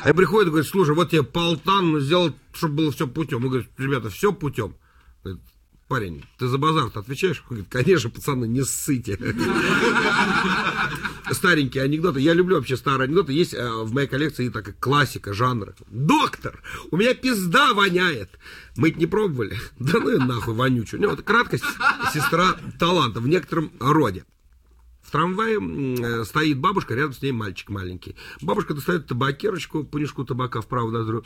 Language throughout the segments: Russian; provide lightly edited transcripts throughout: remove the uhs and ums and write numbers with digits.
А приходит и говорит, слушай, вот тебе полтан сделал, чтобы было все путем. Он говорит, ребята, все путем. Говорит, парень, ты за базар-то отвечаешь? Он говорит, конечно, пацаны, не ссыте. Старенькие анекдоты. Я люблю вообще старые анекдоты. Есть в моей коллекции такая классика жанра. Доктор, у меня пизда воняет. Мы это не пробовали. Да ну и нахуй вонючую. Ну, вот краткость сестра таланта в некотором роде. В трамвае стоит бабушка, рядом с ней мальчик маленький. Бабушка достает табакерочку, понюшку табака в правую ноздрю.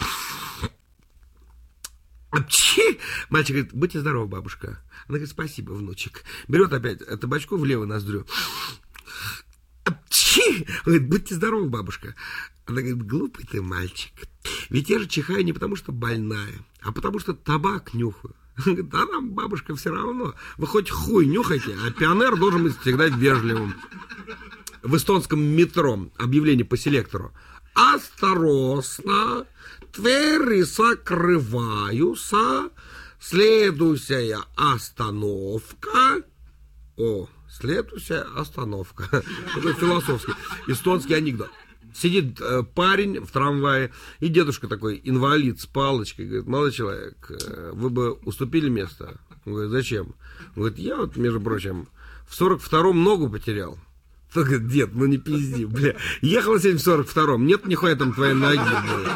Мальчик говорит, будьте здоровы, бабушка. Она говорит, спасибо, внучек. Берет опять табачку в левую ноздрю. Он говорит, будьте здоровы, бабушка. Она говорит, глупый ты мальчик. Ведь я же чихаю не потому, что больная, а потому, что табак нюхаю. Да нам, бабушка, все равно. Вы хоть хуй нюхайте, а пионер должен быть всегда вежливым. В эстонском метро объявление по селектору. Осторожно, двери закрываются. Следующая остановка. Следующая остановка. Это философский, эстонский анекдот. Сидит парень в трамвае, и дедушка такой, инвалид с палочкой, говорит, молодой человек, вы бы уступили место? Он говорит, зачем? Он говорит, я вот, между прочим, в 42-м ногу потерял. Он говорит, дед, ну не пизди, бля. Ехал сегодня в 42-м, нет нихуя там твоей ноги, бля.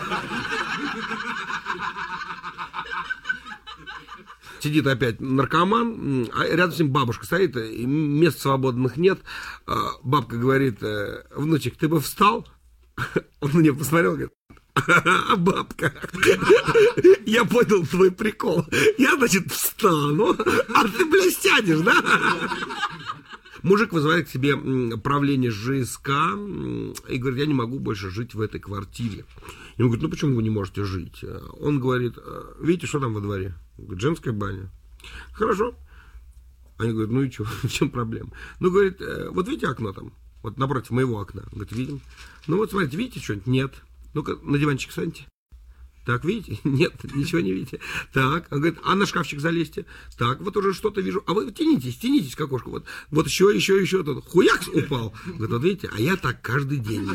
Сидит опять наркоман, а рядом с ним бабушка стоит, и мест свободных нет. Бабка говорит, внучек, ты бы встал? Он на нее посмотрел, говорит, бабка, я понял твой прикол. Я, значит, встану, а ты, блядь, сядешь, да? Мужик вызывает к себе правление ЖСК и говорит, я не могу больше жить в этой квартире. Ему говорят, ну почему вы не можете жить? Он говорит, видите, что там во дворе? Говорит, женская баня. Хорошо. Они говорят, ну и что, в чем проблема? Ну, говорит, вот видите окно там? Вот напротив моего окна. Он говорит, видим. Ну вот смотрите, видите что-нибудь? Нет. Ну-ка, на диванчик встаньте. Так, видите? Нет, ничего не видите. Так, он говорит, а на шкафчик залезьте. Так, вот уже что-то вижу. А вы тянитесь к окошку. Вот еще. Тут хуяк упал. Говорит, вот видите, а я так каждый день.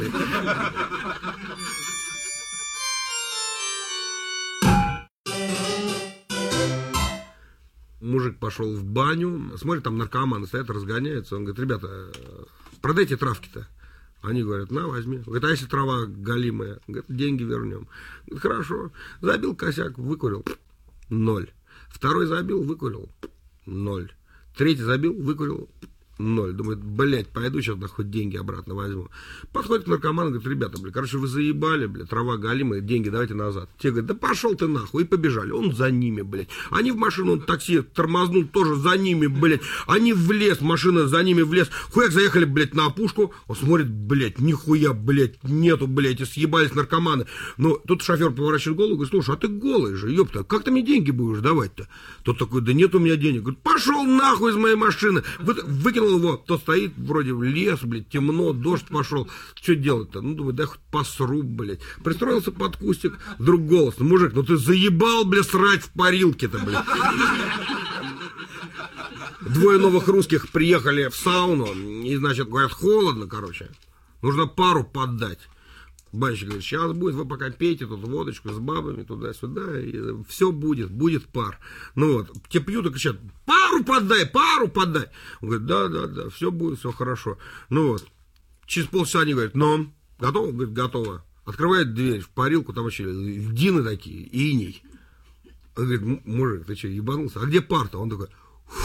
Мужик пошел в баню, смотрит, там наркоманы стоят, разгоняются. Он говорит, ребята, продайте травки-то. Они говорят, на, возьми. Он говорит, а если трава галимая? Он говорит, деньги вернем. Говорит, хорошо. Забил косяк, выкурил. 0. Второй забил, выкурил. 0. Третий забил, выкурил. 0. Думает, блядь, пойду сейчас нахуй деньги обратно возьму. Подходит к наркоману, говорит, ребята, блядь, короче, вы заебали, блядь, трава галимая, деньги давайте назад. Те говорят, да пошел ты нахуй, и побежали. Он за ними, блядь. Они в машину, он такси тормознул, тоже за ними, блядь. Они в лес, машина за ними в лес. Хуяк заехали, блядь, на опушку. Он смотрит, блядь, нихуя, блядь, нету, блядь, и съебались наркоманы. Но тут шофер поворачивает голову и говорит, слушай, а ты голый же, ёпта, как ты мне деньги будешь давать-то? Тот такой, да нет у меня денег. Говорит, пошел нахуй из моей машины. Выкинул его, тот стоит, вроде в лес, блядь, темно, дождь пошел. Что делать-то? Ну, думаю, да хоть посру, блядь. Пристроился под кустик, вдруг голос, ну, мужик, ну ты заебал, блядь, срать в парилке-то, блядь. Двое новых русских приехали в сауну, и, значит, говорят, холодно, короче, нужно пару поддать. Банщик говорит, сейчас будет, вы пока пейте тут водочку с бабами туда-сюда, и все будет пар. Ну вот, те пьют и кричат, пару поддай. Он говорит, да, все будет, все хорошо. Ну вот, через полчаса они говорят, ну, готово? Он говорит, готово. Открывает дверь в парилку, там вообще льдины такие, иней. Он говорит, мужик, ты что, ебанулся? А где пар-то? Он такой,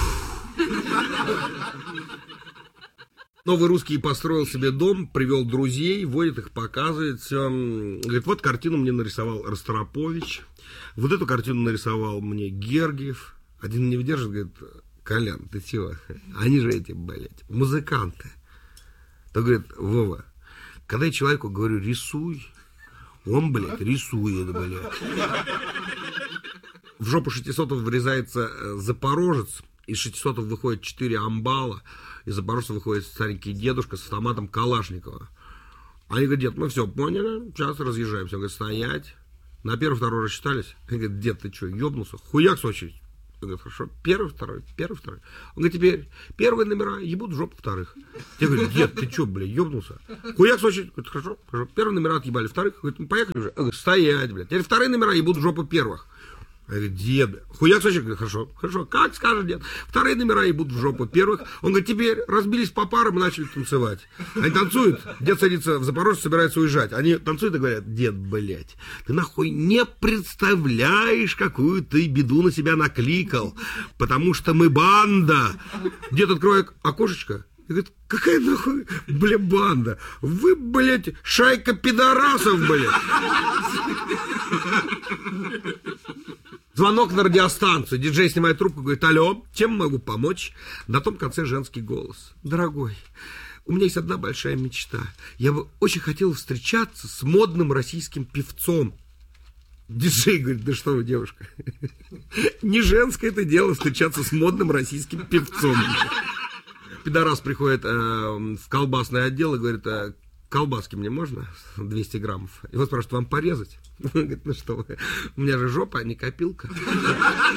новый русский построил себе дом, привел друзей, водит их, показывает все. Говорит, вот картину мне нарисовал Ростропович, вот эту картину нарисовал мне Гергиев. Один не выдержит, говорит, Колян, ты чего? Они же эти, блядь, музыканты. То говорит, Вова, когда я человеку говорю, рисуй, он, блядь, рисует, блядь. В жопу 600-ов врезается Запорожец, из 600-ов выходит 4 амбала, из Запорожца выходит старенький дедушка с автоматом Калашникова. Они говорят, дед, мы все поняли, сейчас разъезжаемся. Он говорит, стоять. На первый, второй рассчитались. Они говорят, дед, ты что, ебнулся? Хуяк с очередь. Он говорит, хорошо, первый, второй. Он говорит, теперь первые номера ебут в жопу вторых. Я говорю, дед, ты что, блядь, ебнулся? Хуяк в очередь. Говорит, хорошо. Первые номера отъебали вторых. Говорит, ну поехали уже. Он говорит, стоять, блядь. Теперь вторые номера ебут в жопу первых. Я говорю, дед, хуяк в очередь. Говорит, хорошо, как скажешь, дед. Вторые номера ебут в жопу первых. Он говорит, теперь разбились по парам и начали танцевать. Они танцуют, дед садится в Запорожье, собирается уезжать. Они танцуют и говорят, дед, блядь, ты нахуй не представляешь, какую ты беду на себя накликал, потому что мы банда. Дед открывает окошечко и говорит, какая нахуй, бля, банда? Вы, блядь, шайка пидорасов, блядь. Звонок на радиостанцию. Диджей снимает трубку, говорит, алло, чем могу помочь? На том конце женский голос. Дорогой, у меня есть одна большая мечта. Я бы очень хотел встречаться с модным российским певцом. Диджей говорит, да что вы, девушка, не женское это дело встречаться с модным российским певцом. Пидорас приходит в колбасный отдел и говорит, колбаски мне можно? 200 граммов. Его спрашивают, вам порезать? Он говорит, ну что вы, у меня же жопа, а не копилка.